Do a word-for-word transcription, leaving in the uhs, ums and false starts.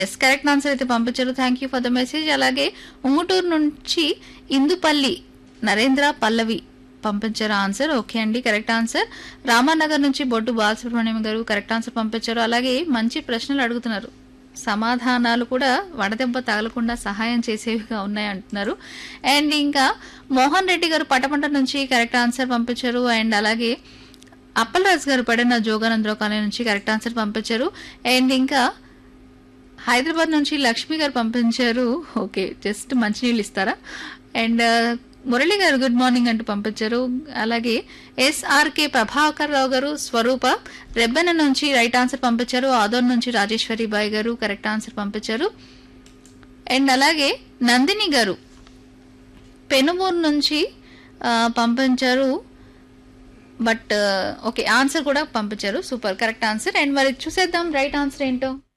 Yes correct answer అయితే పంపించారు. Thank you for the message. అలాగే ఉంగుటూరు నుంచి ఇందుపల్లి నరేంద్ర పల్లవి పంపించారు ఆన్సర్. ఓకే అండి, కరెక్ట్ ఆన్సర్. రామానగర్ నుంచి బొడ్డు బాలసుబ్రహ్మణ్యం గారు కరెక్ట్ ఆన్సర్ పంపించారు. అలాగే మంచి ప్రశ్నలు అడుగుతున్నారు, సమాధానాలు కూడా వడదెబ్బ తగలకుండా సహాయం చేసేవిగా ఉన్నాయి అంటున్నారు. అండ్ ఇంకా మోహన్ రెడ్డి గారు పటపంట నుంచి కరెక్ట్ ఆన్సర్ పంపించారు. అండ్ అలాగే అప్పలరాజు గారు పడిన జోగానందరావు కాలనీ నుంచి కరెక్ట్ ఆన్సర్ పంపించారు. అండ్ ఇంకా హైదరాబాద్ నుంచి లక్ష్మి గారు పంపించారు. ఓకే, జస్ట్ మంచినీళ్ళు ఇస్తారా. అండ్ మురళి గారు గుడ్ మార్నింగ్ అంటూ పంపించారు. అలాగే ఎస్ఆర్కే ప్రభాకర్ రావు గారు స్వరూప రెబ్బెన నుంచి రైట్ ఆన్సర్ పంపించారు. ఆదోర్ నుంచి రాజేశ్వరి బాయ్ గారు కరెక్ట్ ఆన్సర్ పంపించారు. అండ్ అలాగే నందిని గారు పెనుమూరు నుంచి ఆ, పంపించారు. బట్ ఓకే ఆన్సర్ కూడా పంపించారు. Super, correct answer. అండ్ మరి చూసేద్దాం రైట్ ఆన్సర్ ఏంటో.